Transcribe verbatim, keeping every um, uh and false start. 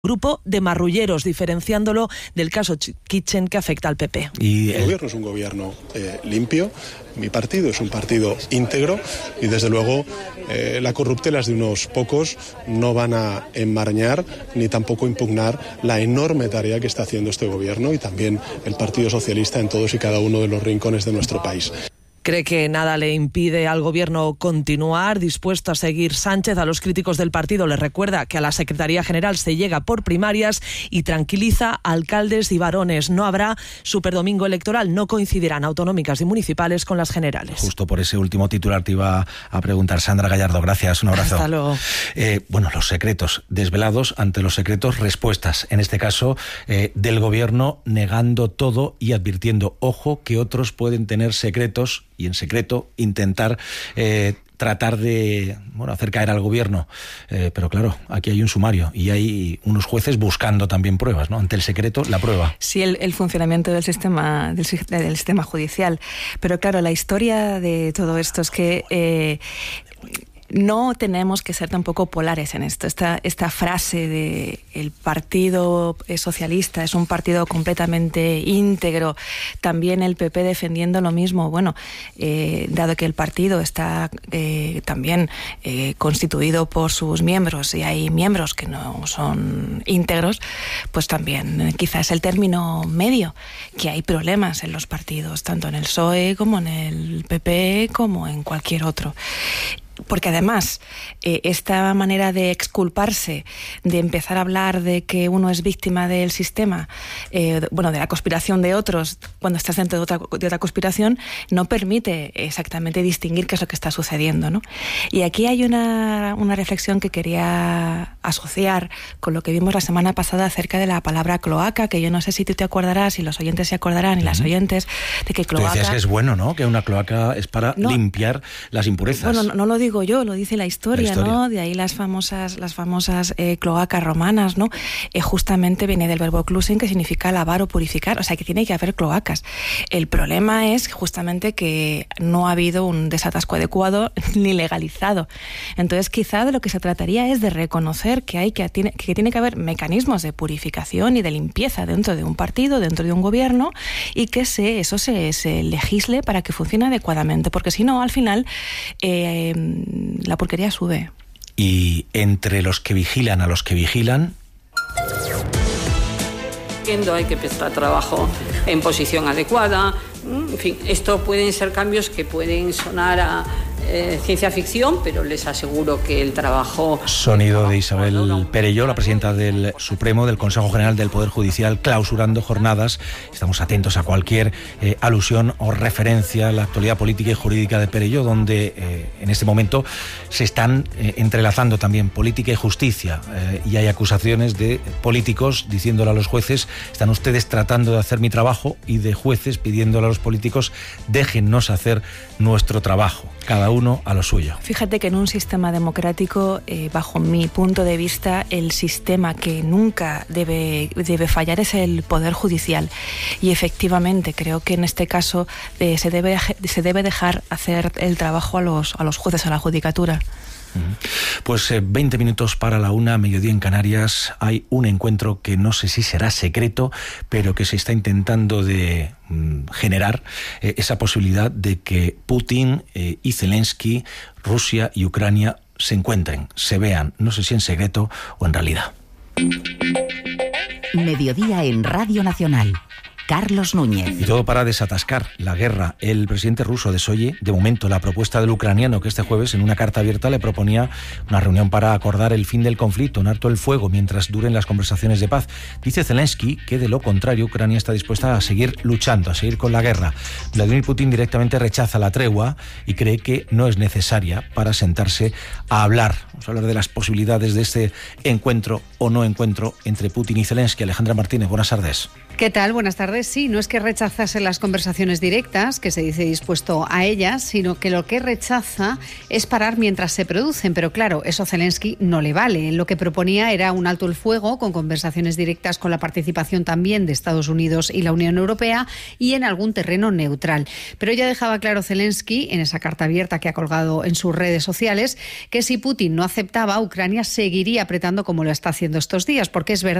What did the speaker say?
grupo de marrulleros, diferenciándolo del caso Kitchen que afecta al P P. Y el gobierno es un gobierno eh, limpio, mi partido es un partido íntegro y desde luego eh, la corruptelas de unos pocos no van a enmarañar ni tampoco impugnar la enorme tarea que está haciendo este gobierno y también el Partido Socialista en todos y cada uno de los rincones de nuestro país. Cree que nada le impide al gobierno continuar, dispuesto a seguir Sánchez. A los críticos del partido les recuerda que a la Secretaría General se llega por primarias y tranquiliza a alcaldes y varones. No habrá superdomingo electoral, no coincidirán autonómicas y municipales con las generales. Justo por ese último titular te iba a preguntar. Sandra Gallardo, gracias, un abrazo. Hasta luego. Eh, bueno, los secretos desvelados, ante los secretos respuestas, en este caso eh, del gobierno negando todo y advirtiendo, ojo, que otros pueden tener secretos y en secreto intentar eh, tratar de bueno, hacer caer al gobierno. Eh, pero claro, aquí hay un sumario y hay unos jueces buscando también pruebas, ¿no? Ante el secreto, la prueba. Sí, el, el funcionamiento del sistema, del, del sistema judicial. Pero claro, la historia de todo esto es que Eh, no tenemos que ser tampoco polares en esto. Esta, esta frase de el Partido Socialista es un partido completamente íntegro, también el P P defendiendo lo mismo. Bueno, eh, dado que el partido está eh, también eh, constituido por sus miembros y hay miembros que no son íntegros, pues también eh, quizás el término medio, que hay problemas en los partidos, tanto en el P S O E como en el P P como en cualquier otro. Porque además, eh, esta manera de exculparse, de empezar a hablar de que uno es víctima del sistema, eh, bueno, de la conspiración de otros, cuando estás dentro de otra, de otra conspiración, no permite exactamente distinguir qué es lo que está sucediendo, ¿no? Y aquí hay una, una reflexión que quería asociar con lo que vimos la semana pasada acerca de la palabra cloaca, que yo no sé si tú te acordarás, y los oyentes se acordarán, y uh-huh. las oyentes, de que cloaca... Tú decías que es bueno, ¿no? Que una cloaca es para no, limpiar las impurezas. Bueno, no, no lo digo yo, lo dice la historia, la historia, ¿no? De ahí las famosas, las famosas eh, cloacas romanas, ¿no? Eh, justamente viene del verbo clusen, que significa lavar o purificar, o sea que tiene que haber cloacas. El problema es justamente que no ha habido un desatasco adecuado ni legalizado. Entonces quizá de lo que se trataría es de reconocer que hay que tiene, que tiene que haber mecanismos de purificación y de limpieza dentro de un partido, dentro de un gobierno, y que se, eso se, se legisle para que funcione adecuadamente, porque si no, al final eh, la porquería sube. Y entre los que vigilan a los que vigilan... Hay que prestar trabajo en posición adecuada. En fin, esto pueden ser cambios que pueden sonar a eh, ciencia ficción, pero les aseguro que el trabajo... Sonido de Isabel Perelló, la presidenta del Supremo, del Consejo General del Poder Judicial, clausurando jornadas. Estamos atentos a cualquier eh, alusión o referencia a la actualidad política y jurídica de Perelló, donde eh, en este momento se están eh, entrelazando también política y justicia, eh, y hay acusaciones de políticos diciéndole a los jueces: están ustedes tratando de hacer mi trabajo, y de jueces pidiéndole a los políticos: déjennos hacer nuestro trabajo, cada uno a lo suyo. Fíjate que en un sistema democrático, eh, bajo mi punto de vista, el sistema que nunca debe, debe fallar es el Poder Judicial, y efectivamente creo que en este caso eh, se debe, se debe dejar hacer el trabajo a los, a los jueces, a la judicatura. Pues eh, veinte minutos para la una, mediodía en Canarias. Hay un encuentro que no sé si será secreto, pero que se está intentando de mm, generar eh, esa posibilidad de que Putin eh, y Zelensky, Rusia y Ucrania se encuentren, se vean, no sé si en secreto o en realidad. Mediodía en Radio Nacional. Carlos Núñez. Y todo para desatascar la guerra. El presidente ruso desoye, de momento, la propuesta del ucraniano, que este jueves, en una carta abierta, le proponía una reunión para acordar el fin del conflicto, un alto el fuego, mientras duren las conversaciones de paz. Dice Zelensky que, de lo contrario, Ucrania está dispuesta a seguir luchando, a seguir con la guerra. Vladimir Putin directamente rechaza la tregua y cree que no es necesaria para sentarse a hablar. Vamos a hablar de las posibilidades de este encuentro o no encuentro entre Putin y Zelensky. Alejandra Martínez, buenas tardes. ¿Qué tal? Buenas tardes. Guterres sí, no es que rechazase las conversaciones directas, que se dice dispuesto a ellas, sino que lo que rechaza es parar mientras se producen. Pero claro, eso a Zelensky no le vale. Lo que proponía era un alto el fuego con conversaciones directas con la participación también de Estados Unidos y la Unión Europea y en algún terreno neutral. Pero ya dejaba claro Zelensky, en esa carta abierta que ha colgado en sus redes sociales, que si Putin no aceptaba, Ucrania seguiría apretando como lo está haciendo estos días, porque es verdad